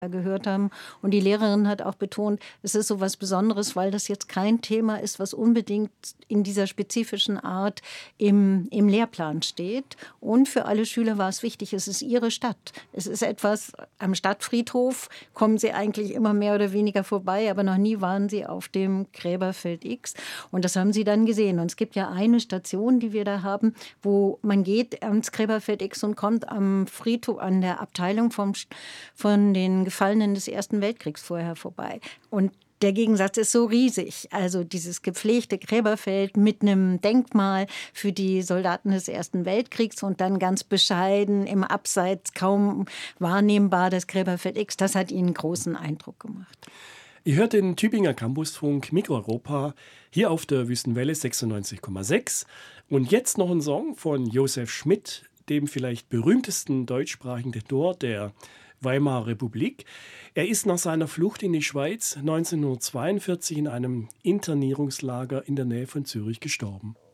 gehört haben. Und die Lehrerin hat auch betont, es ist so was Besonderes, weil das jetzt kein Thema ist, was unbedingt in dieser spezifischen Art im Lehrplan steht. Und für alle Schüler war es wichtig, es ist ihre Stadt. Es ist etwas, am Stadtfriedhof kommen sie eigentlich immer mehr oder weniger vorbei, aber noch nie waren sie auf dem Gräberfeld X. Und das haben sie dann gesehen. Und es gibt ja eine Station, die wir da haben, wo man geht ans Gräberfeld X und kommt am Friedhof, an der Abteilung von den Gefallenen des Ersten Weltkriegs vorher vorbei. Und der Gegensatz ist so riesig. Also dieses gepflegte Gräberfeld mit einem Denkmal für die Soldaten des Ersten Weltkriegs und dann ganz bescheiden im Abseits kaum wahrnehmbar das Gräberfeld X. Das hat ihnen großen Eindruck gemacht. Ihr hört den Tübinger Campusfunk Mitteleuropa hier auf der Wüstenwelle 96,6. Und jetzt noch ein Song von Josef Schmidt, dem vielleicht berühmtesten deutschsprachigen Tenor der Weimarer Republik. Er ist nach seiner Flucht in die Schweiz 1942 in einem Internierungslager in der Nähe von Zürich gestorben.